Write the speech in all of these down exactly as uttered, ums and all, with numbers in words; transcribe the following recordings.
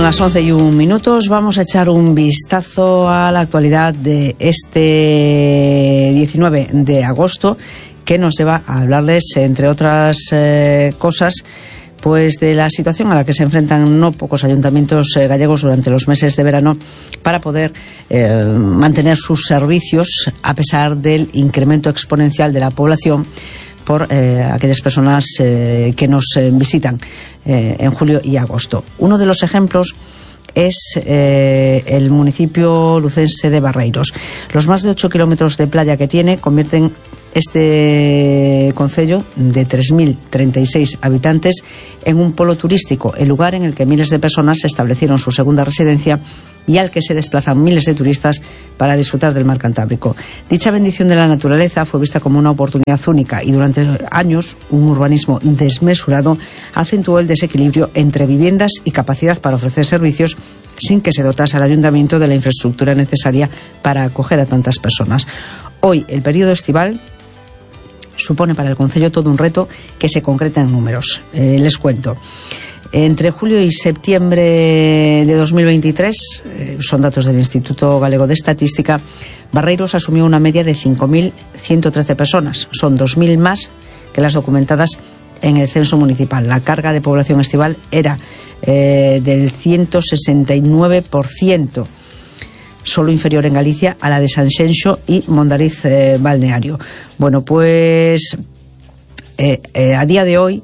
Son las once y un minutos. Vamos a echar un vistazo a la actualidad de este diecinueve de agosto, que nos lleva a hablarles, entre otras eh, cosas, pues de la situación a la que se enfrentan no pocos ayuntamientos eh, gallegos durante los meses de verano para poder eh, mantener sus servicios a pesar del incremento exponencial de la población por eh, aquellas personas eh, que nos eh, visitan eh, en julio y agosto. Uno de los ejemplos es eh, el municipio lucense de Barreiros. Los más de ocho kilómetros de playa que tiene convierten este concello de tres mil treinta y seis habitantes en un polo turístico, el lugar en el que miles de personas establecieron su segunda residencia y al que se desplazan miles de turistas para disfrutar del mar Cantábrico. Dicha bendición de la naturaleza fue vista como una oportunidad única y durante años un urbanismo desmesurado acentuó el desequilibrio entre viviendas y capacidad para ofrecer servicios sin que se dotase al ayuntamiento de la infraestructura necesaria para acoger a tantas personas. Hoy, el periodo estival supone para el concello todo un reto que se concreta en números. Eh, les cuento. Entre julio y septiembre de dos mil veintitrés, eh, son datos del Instituto Galego de Estadística, Barreiros asumió una media de cinco mil ciento trece personas. Son dos mil más que las documentadas en el censo municipal. La carga de población estival era eh, del ciento sesenta y nueve por ciento. Solo inferior en Galicia a la de Sanxenxo y Mondariz eh, Balneario. Bueno, pues eh, eh, a día de hoy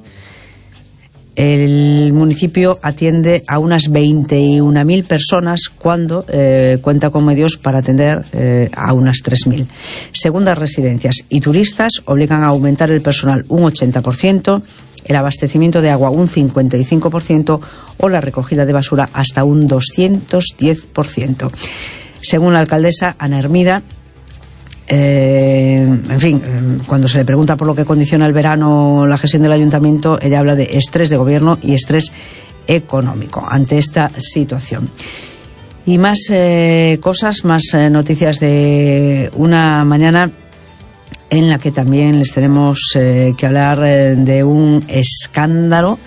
el municipio atiende a unas veintiuna mil personas cuando eh, cuenta con medios para atender eh, a unas tres mil. Segundas residencias y turistas obligan a aumentar el personal un ochenta por ciento, el abastecimiento de agua un cincuenta y cinco por ciento o la recogida de basura hasta un doscientos diez por ciento. Según la alcaldesa Ana Hermida, eh, en fin, cuando se le pregunta por lo que condiciona el verano la gestión del ayuntamiento, ella habla de estrés de gobierno y estrés económico ante esta situación. Y más eh, cosas, más eh, noticias de una mañana en la que también les tenemos eh, que hablar eh, de un escándalo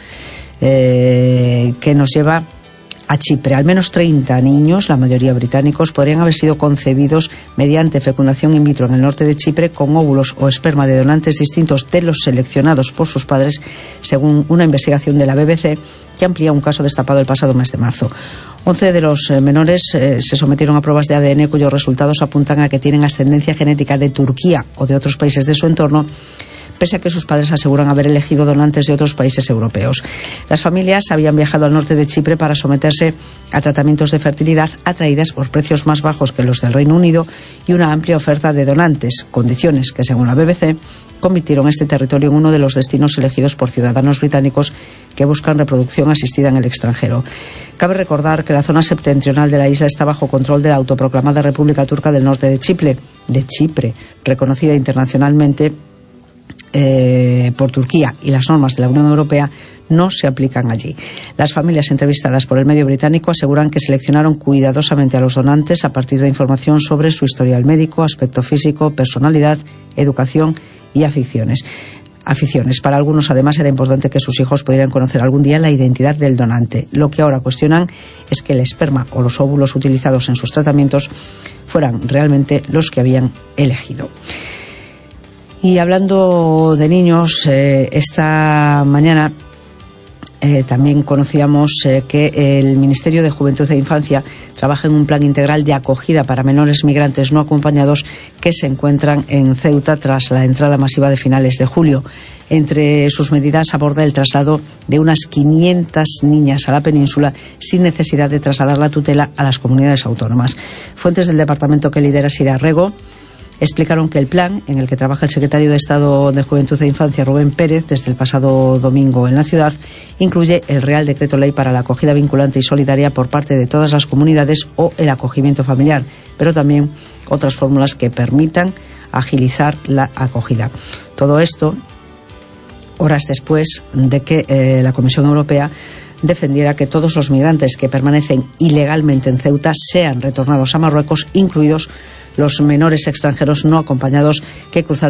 eh, que nos lleva a Chipre. Al menos treinta niños, la mayoría británicos, podrían haber sido concebidos mediante fecundación in vitro en el norte de Chipre con óvulos o esperma de donantes distintos de los seleccionados por sus padres, según una investigación de la B B C que amplía un caso destapado el pasado mes de marzo. Once de los menores eh, se sometieron a pruebas de A D N cuyos resultados apuntan a que tienen ascendencia genética de Turquía o de otros países de su entorno, pese a que sus padres aseguran haber elegido donantes de otros países europeos. Las familias habían viajado al norte de Chipre para someterse a tratamientos de fertilidad atraídas por precios más bajos que los del Reino Unido y una amplia oferta de donantes, condiciones que, según la B B C, convirtieron este territorio en uno de los destinos elegidos por ciudadanos británicos que buscan reproducción asistida en el extranjero. Cabe recordar que la zona septentrional de la isla está bajo control de la autoproclamada República Turca del Norte de Chipre, de Chipre, reconocida internacionalmente Eh, por Turquía, y las normas de la Unión Europea no se aplican allí. Las familias entrevistadas por el medio británico aseguran que seleccionaron cuidadosamente a los donantes a partir de información sobre su historial médico, aspecto físico, personalidad, educación y aficiones. Aficiones. Para algunos, además, era importante que sus hijos pudieran conocer algún día la identidad del donante. Lo que ahora cuestionan es que el esperma o los óvulos utilizados en sus tratamientos fueran realmente los que habían elegido. Y hablando de niños, eh, esta mañana eh, también conocíamos eh, que el Ministerio de Juventud e Infancia trabaja en un plan integral de acogida para menores migrantes no acompañados que se encuentran en Ceuta tras la entrada masiva de finales de julio. Entre sus medidas aborda el traslado de unas quinientas niñas a la península sin necesidad de trasladar la tutela a las comunidades autónomas. Fuentes del departamento que lidera Sira Rego explicaron que el plan, en el que trabaja el secretario de Estado de Juventud e Infancia, Rubén Pérez, desde el pasado domingo en la ciudad, incluye el Real Decreto Ley para la acogida vinculante y solidaria por parte de todas las comunidades o el acogimiento familiar, pero también otras fórmulas que permitan agilizar la acogida. Todo esto horas después de que eh, la Comisión Europea defendiera que todos los migrantes que permanecen ilegalmente en Ceuta sean retornados a Marruecos, incluidos los menores extranjeros no acompañados que cruzaron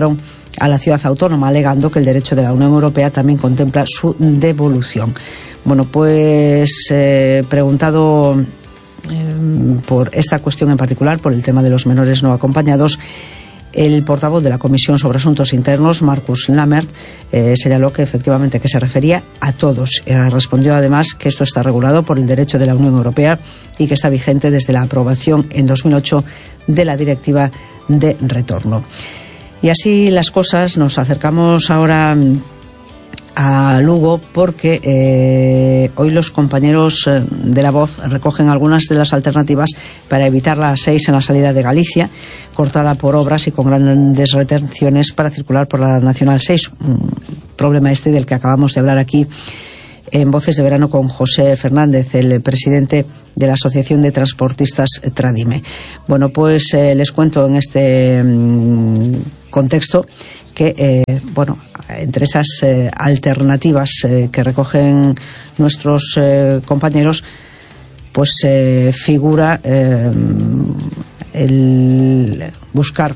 a la ciudad autónoma, alegando que el derecho de la Unión Europea también contempla su devolución. Bueno, pues eh, preguntado eh, por esta cuestión en particular, por el tema de los menores no acompañados, el portavoz de la Comisión sobre Asuntos Internos, Markus Lammert, eh, señaló que efectivamente que se refería a todos. Eh, respondió además que esto está regulado por el derecho de la Unión Europea y que está vigente desde la aprobación en dos mil ocho de la Directiva de Retorno. Y así las cosas, nos acercamos ahora a Lugo porque eh, hoy los compañeros de La Voz recogen algunas de las alternativas para evitar la A seis en la salida de Galicia, cortada por obras y con grandes retenciones para circular por la Nacional seis. Un problema este del que acabamos de hablar aquí en Voces de Verano con José Fernández, el presidente de la Asociación de Transportistas Tradime. Bueno, pues eh, les cuento en este mmm, contexto que, eh, bueno, entre esas eh, alternativas eh, que recogen nuestros eh, compañeros, pues eh, figura eh, el buscar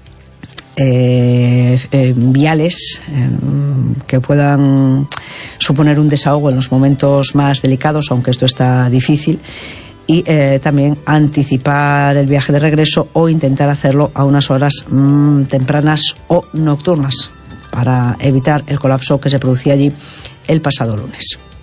eh, eh, viales eh, que puedan suponer un desahogo en los momentos más delicados, aunque esto está difícil, y eh, también anticipar el viaje de regreso o intentar hacerlo a unas horas mmm, tempranas o nocturnas para evitar el colapso que se producía allí el pasado lunes.